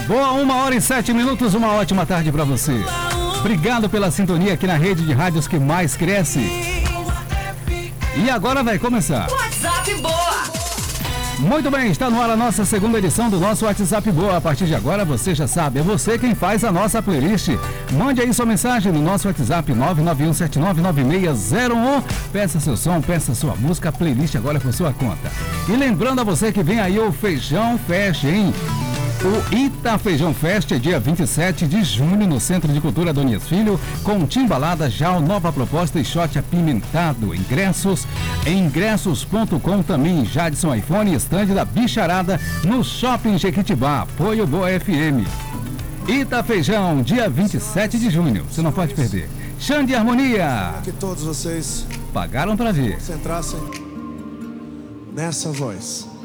Boa, 1h07, uma ótima tarde para você. Obrigado pela sintonia aqui na rede de rádios que mais cresce. E agora vai começar. WhatsApp Boa. Muito bem, está no ar a nossa segunda edição do nosso WhatsApp Boa. A partir de agora você já sabe, é você quem faz a nossa playlist. Mande aí sua mensagem no nosso WhatsApp 991799601. Peça seu som, peça sua música, a playlist agora é por sua conta. E lembrando a você que vem aí o Feijão Fest, hein? O Ita Feijão Fest é dia 27 de junho no Centro de Cultura Adonias Filho, com timbalada, já nova proposta e shot apimentado. Ingressos em ingressos.com, também Jadson iPhone, estande da Bicharada no Shopping Jequitibá. Apoio Boa FM. Ita Feijão, dia 27 de junho. Você não pode perder. Xande Harmonia. Que todos vocês pagaram para ver. concentrassem nessa voz.